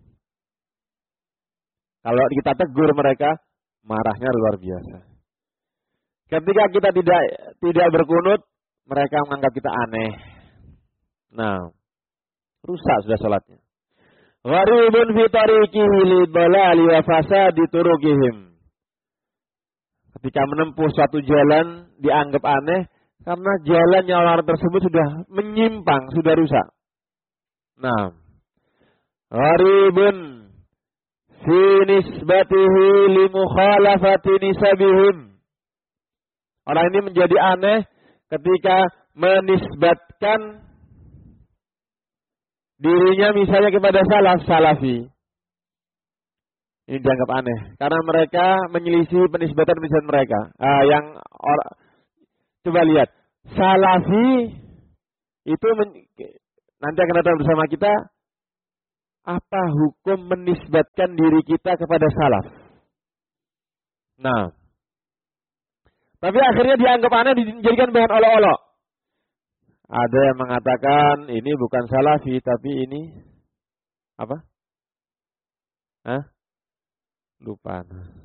Kalau kita tegur mereka, marahnya luar biasa. Ketika kita tidak tidak berkunut, mereka menganggap kita aneh. Nah, rusak sudah sholatnya. Gharibun fi tariqihi lidhalali wa fasadi turukihim. Ketika menempuh suatu jalan dianggap aneh karena jalannya orang tersebut sudah menyimpang, sudah rusak. Nah, gharibun fi nisbatihi li mukhalafati nisabihim. Orang ini menjadi aneh ketika menisbatkan dirinya misalnya kepada salaf salafi. Ini dianggap aneh karena mereka menyelisih penisbatan-penisbatan mereka. Ah, yang or- coba lihat, salafi itu men- nanti akan datang bersama kita. Apa hukum menisbatkan diri kita kepada salaf? Nah, tapi akhirnya dianggap aneh, dijadikan bahan olok-olok. Ada yang mengatakan ini bukan salafi, tapi ini apa? Hah? Lupa.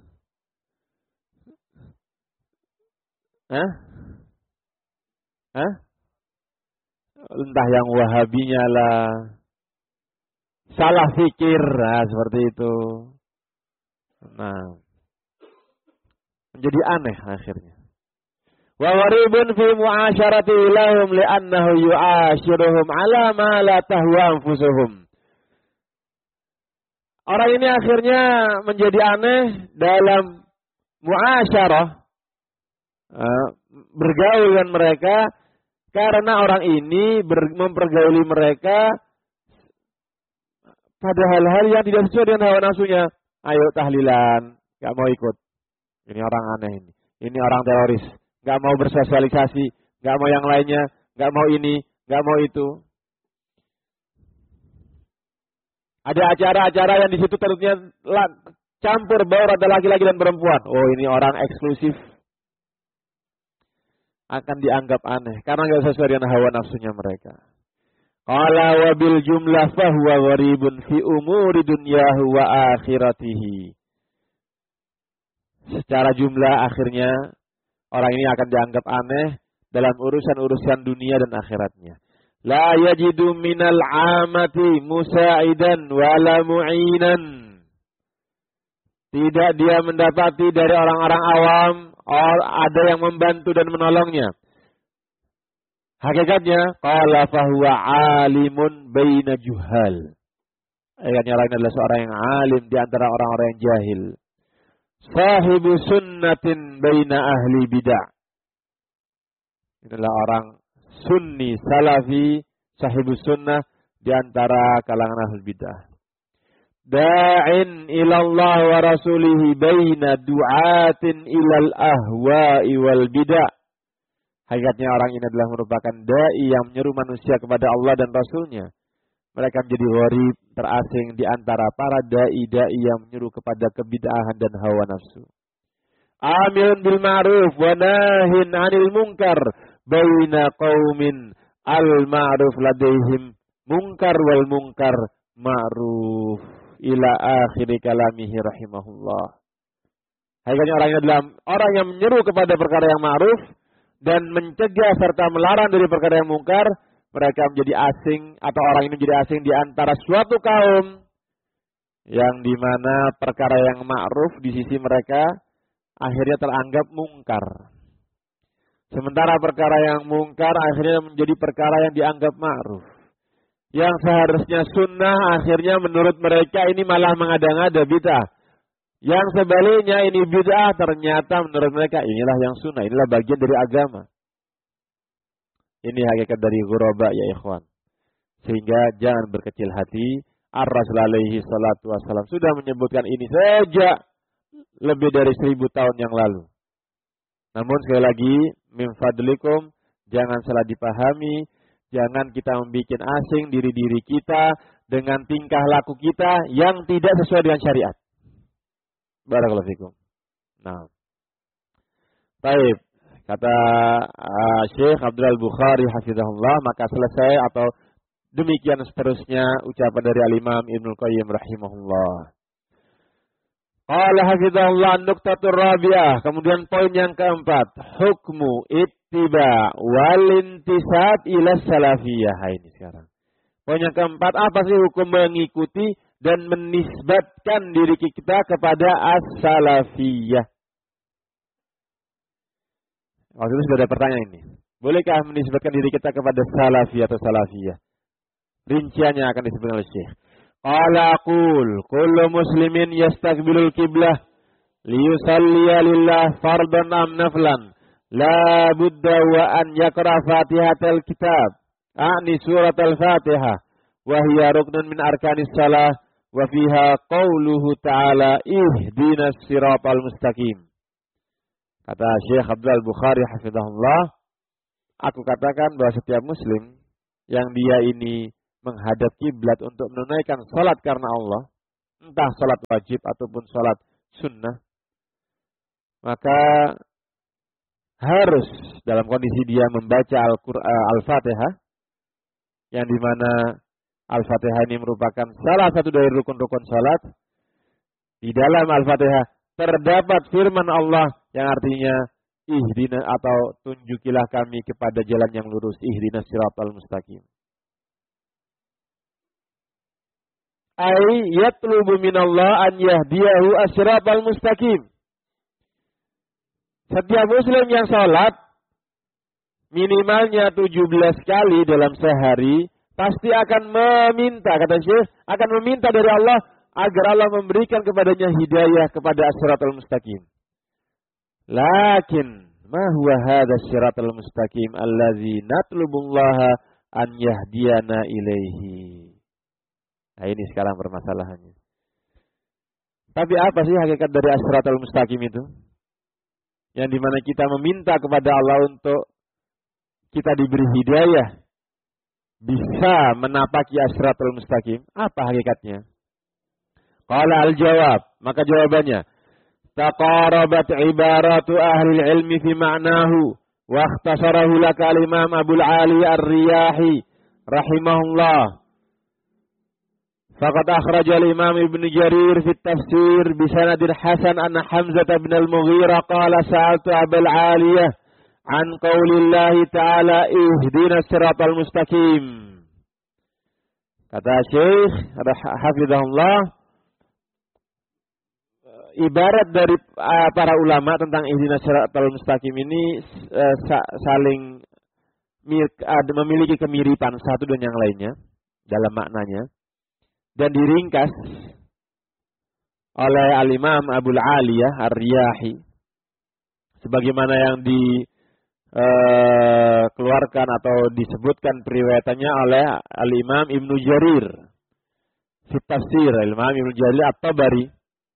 Hah? Hah? Entah yang wahabinya lah. Salah fikir, nah, seperti itu. Nah, menjadi aneh akhirnya. Wa waribun fi mu'asyarati lahum li'annahu yu'ashiruhum ala ma la tahwa anfusuhum. Orang ini akhirnya menjadi aneh dalam mu'asyarah, uh, bergaul dengan mereka, karena orang ini ber, mempergauli mereka pada hal-hal yang tidak sesuai dengan hawa nafsunya. Ayo tahlilan, gak mau ikut. Ini orang aneh ini. Ini orang teroris. Gak mau bersosialisasi. Gak mau yang lainnya. Gak mau ini. Gak mau itu. Ada acara-acara yang di situ tentunya campur baur antara laki-laki dan perempuan. Oh, ini orang eksklusif. Akan dianggap aneh. Karena gak sesuai dengan hawa nafsunya mereka. Qala wa bil jumlah fahuwa gharibun fi umuri dunyahu wa akhiratihi. Secara jumlah akhirnya orang ini akan dianggap aneh dalam urusan-urusan dunia dan akhiratnya. La yajidu minal amati musa'idan wala mu'inan. Tidak dia mendapati dari orang-orang awam or ada yang membantu dan menolongnya. Hakikatnya, qala fahuwa alimun baina juhal. Ayatnya orang ini adalah seorang yang alim di antara orang-orang yang jahil. Sahibu sunnatin baina ahli bid'ah. Inilah orang sunni, salafi, sahibu sunnah di antara kalangan ahli bid'ah. Da'in ilallah wa rasulihi baina du'atin ilal ahwa'i wal bid'ah. Hakikatnya orang ini adalah merupakan da'i yang menyeru manusia kepada Allah dan Rasulnya. Mereka menjadi gharib, terasing di antara para da'i-da'i yang menyeru kepada kebid'ahan dan hawa nafsu. Amilun bil ma'ruf wa nahin 'anil munkar baina qaumin al ma'ruf ladaihim munkar wal munkar ma'ruf ila akhir kalamihi rahimahullah. Hakikatnya orang ini adalah orang yang menyeru kepada perkara yang ma'ruf dan mencegah serta melarang dari perkara yang mungkar. Mereka menjadi asing atau orang ini menjadi asing di antara suatu kaum yang dimana perkara yang ma'ruf di sisi mereka akhirnya teranggap mungkar. Sementara perkara yang mungkar akhirnya menjadi perkara yang dianggap ma'ruf. Yang seharusnya sunnah akhirnya menurut mereka ini malah mengada-ngada bid'ah. Yang sebaliknya ini bid'ah, ternyata menurut mereka inilah yang sunnah, inilah bagian dari agama. Ini hakikat dari ghuraba ya ikhwan. Sehingga jangan berkecil hati. Ar-Rasul alaihi salatu wassalam sudah menyebutkan ini sejak lebih dari seribu tahun yang lalu. Namun sekali lagi, min fadlikum, jangan salah dipahami. Jangan kita membuat asing diri-diri kita dengan tingkah laku kita yang tidak sesuai dengan syariat. Barakallahu fikum. Nah. Baik, kata uh, Syekh Abdul Bukhari hafizahullah, maka selesai atau demikian seterusnya ucapan dari Al-Imam Ibnu Qayyim rahimahullah. Qala hafizahullah an-nuqtatur rabi'ah, kemudian poin yang keempat, hukmu ittiba wal intisab ila salafiyah. Ini sekarang. Poin yang keempat, apa sih hukum mengikuti dan menisbatkan diri kita kepada as-salafiyah? Waktu itu sudah ada pertanyaan ini. Bolehkah menisbatkan diri kita kepada salafiyah atau salafiyah? Rinciannya akan disebutkan oleh Syekh. Qala aqul kullu muslimin yastaqbilul qiblah liyusalliya lillah fardan am naflan la budda wa an yaqra fatihatal kitab a'ni suratal fatihah wa hiya ruknun min arkanis salah wa fiha qauluhu ta'ala ihdinas siratal mustaqim. Kata Syekh Abdul Bukhari hafizahullah, aku katakan bahwa setiap muslim yang dia ini menghadap kiblat untuk menunaikan salat karena Allah, entah salat wajib ataupun salat sunnah, maka harus dalam kondisi dia membaca Al-Qur'an Al-Fatihah, yang dimana Al-Fatihah ini merupakan salah satu dari rukun-rukun salat. Di dalam Al-Fatihah terdapat firman Allah yang artinya ihdina atau tunjukilah kami kepada jalan yang lurus, ihdinas siratal mustaqim. Ai yatlubu minallah an yahdiyahu as-siratal mustaqim. Setiap muslim yang salat minimalnya tujuh belas kali dalam sehari pasti akan meminta, kata Syekh, akan meminta dari Allah agar Allah memberikan kepadanya hidayah kepada as-siratal mustaqim. Lakin ma huwa hadha as-siratal mustaqim allazi natlubullaha an yahdiyana ilaihi. Nah, ini sekarang permasalahannya. Tapi apa sih hakikat dari as-siratal mustaqim itu? Yang dimana kita meminta kepada Allah untuk kita diberi hidayah, bisa menapaki as-siratal mustaqim. Apa hakikatnya? Qala al-jawab, maka jawabannya, taqarabat ibaratu ahli ilmi fi ma'nahu wa ikhtasarahu laka al-imam Abul Ali Ar-Riyahi rahimahullah. Faqad akhraja al-imam Ibn Jarir fi at-tafsir bi sanadin hasan anna Hamzah bin al-Mughirah qala sa'altu Abul Aliyah an qaulillahi ta'ala ihdinas siratal mustaqim. Kata Syekh hafizahullah, ibarat dari uh, para ulama tentang ihdinas siratal mustaqim ini uh, saling uh, memiliki kemiripan satu dengan yang lainnya dalam maknanya, dan diringkas oleh al-Imam Abul Aliyah Ar-Riyahi sebagaimana yang di Uh, keluarkan atau disebutkan periwayatannya oleh Al-Imam Ibn Jarir fi tafsir, Al-Imam Ibn Jarir At-Tabari,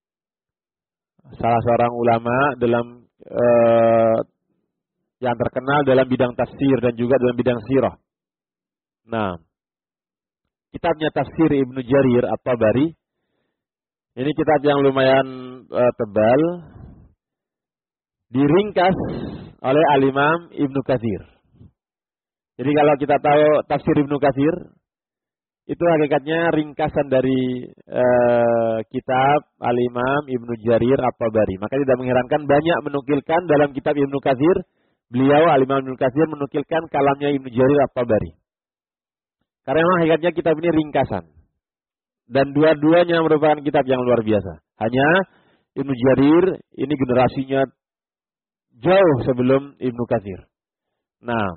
salah seorang ulama dalam uh, yang terkenal dalam bidang tafsir dan juga dalam bidang sirah. Nah, kitabnya Tafsir Ibn Jarir At-Tabari ini kitab yang lumayan uh, tebal, diringkas oleh Al-Imam Ibnu Katsir. Jadi kalau kita tahu tafsir Ibnu Katsir, itu hakikatnya ringkasan dari uh, kitab Al-Imam Ibnu Jarir At-Tabari. Maka tidak mengherankan banyak menukilkan dalam kitab Ibnu Katsir, beliau Al-Imam Ibnu Katsir menukilkan kalamnya Ibnu Jarir At-Tabari. Karena memang hakikatnya kitab ini ringkasan. Dan dua-duanya merupakan kitab yang luar biasa. Hanya Ibnu Jarir ini generasinya jauh sebelum Ibnu Katsir. Nah,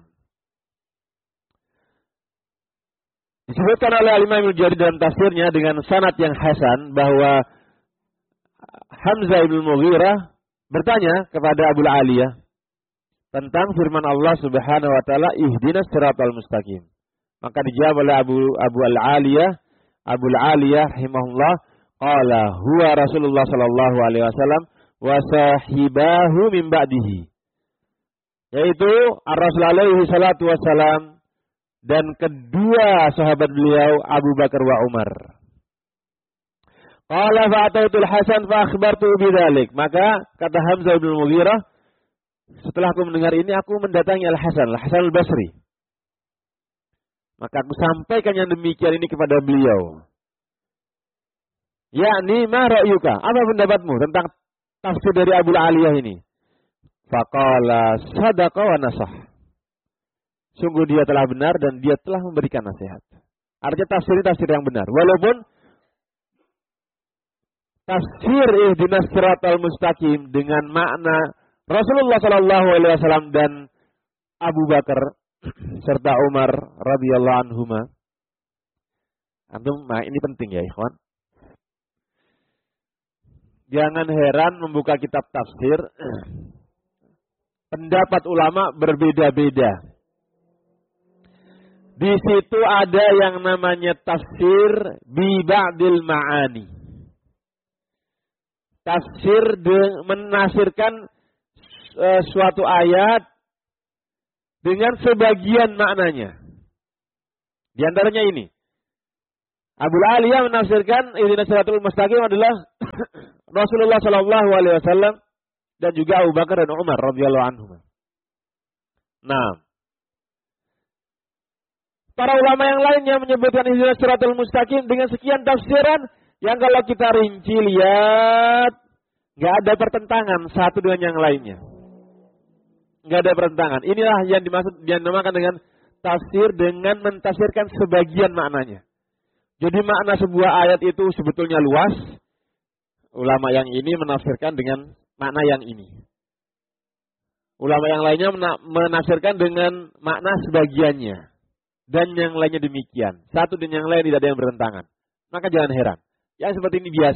disebutkan oleh Al-Imam Ibnu Jarir dalam tafsirnya dengan sanad yang hasan bahwa Hamzah bin Mughirah bertanya kepada Abul Aliyah tentang firman Allah Subhanahu wa taala ihdinas siratal mustaqim. Maka dijawab oleh Abu Abu Al-Aliyah, Abul Aliyah rahimahullah, qala huwa Rasulullah sallallahu alaihi wasallam wa sahibahu min ba'dihi, yaitu Ar-Rasul alaihi salatu wassalam dan kedua sahabat beliau Abu Bakar wa Umar. Qala fa'ataitul Hasan fa akhbartu bidzalik. Maka kata Hamzah bin Mughirah, setelah aku mendengar ini aku mendatangi Al-Hasan, Al-Hasan Al-Basri. Maka aku sampaikan yang demikian ini kepada beliau. Yakni ma ra'yuka? Apa pendapatmu tentang tafsir dari Abul Aliyah ini? Faqala sadaqa wa nasah. Sungguh dia telah benar dan dia telah memberikan nasihat. Artinya tafsir ini tafsir yang benar. Walaupun tafsir ihdinas siratal mustaqim dengan makna Rasulullah sallallahu alaihi wasallam dan Abu Bakar serta Umar radhiyallahu anhuma. Antum, nah ini penting ya ikhwan. Jangan heran membuka kitab tafsir, pendapat ulama berbeda-beda. Di situ ada yang namanya tafsir bi ba'dil ma'ani. Tafsir de, menafsirkan uh, suatu ayat dengan sebagian maknanya. Di antaranya ini. Abul Aliyah menafsirkan ihdinas siratal mustaqim adalah Rasulullah sallallahu alaihi wasallam dan juga Abu Bakar dan Umar radhiyallahu anhum. Nah, para ulama yang lainnya menyebutkan ihdinas siratal mustaqim dengan sekian tafsiran yang kalau kita rinci lihat nggak ada pertentangan satu dengan yang lainnya. Nggak ada pertentangan. Inilah yang dimaksud yang dinamakan dengan tafsir dengan mentafsirkan sebagian maknanya. Jadi makna sebuah ayat itu sebetulnya luas. Ulama yang ini menafsirkan dengan makna yang ini. Ulama yang lainnya menafsirkan dengan makna sebagiannya. Dan yang lainnya demikian. Satu dan yang lain tidak ada yang bertentangan. Maka jangan heran. Yang seperti ini biasa.